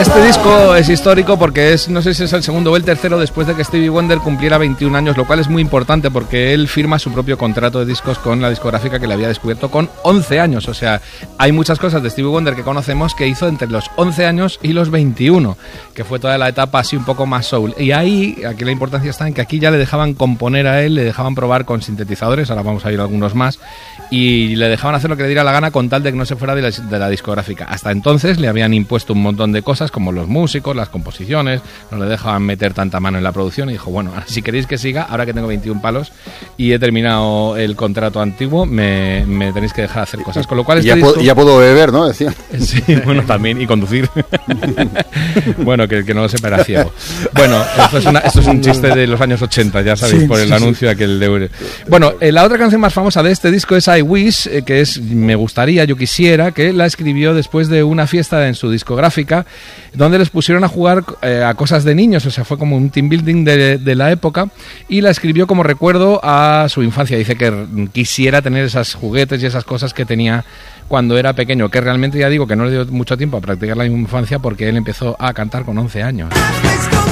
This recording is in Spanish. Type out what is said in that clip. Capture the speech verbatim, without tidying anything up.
Este disco es histórico porque es, no sé si es el segundo o el tercero después de que Stevie Wonder cumpliera veintiún años, lo cual es muy importante porque él firma su propio contrato de discos con la discográfica que le había descubierto con once años. O sea, hay muchas cosas de Stevie Wonder que conocemos que hizo entre los once años y los veintiuno, que fue toda la etapa así un poco más soul. Y ahí, aquí la importancia está en que aquí ya le dejaban componer a él, le dejaban probar con sintetizadores, ahora vamos a ir a algunos más, y le dejaban hacer lo que le diera la gana con tal de que no se fuera de la, de la discográfica. Hasta entonces le habían impuesto un montón de cosas como los músicos, las composiciones, no le dejaban meter tanta mano en la producción y dijo, bueno, si queréis que siga, ahora que tengo veintiún palos y he terminado el contrato antiguo, me, me tenéis que dejar hacer cosas. Con lo cual, este ya, disco... puedo, ya puedo beber, ¿no? Decía. Sí, bueno, también, y conducir. Bueno, que, que no lo sepa era ciego. Bueno, esto es, una, esto es un chiste de los años ochenta, ya sabéis, sí, por el sí, anuncio sí. aquel de... Bueno, eh, la otra canción más famosa de este disco es I Wish, eh, que es Me gustaría, yo quisiera, que la escribió después de una fiesta en su discográfica, donde les pusieron a jugar eh, a cosas de niños, o sea, fue como un team building de, de la época, y la escribió como recuerdo a su infancia. Dice que quisiera tener esos juguetes y esas cosas que tenía cuando era pequeño, que realmente ya digo que no le dio mucho tiempo a practicar la infancia porque él empezó a cantar con once años.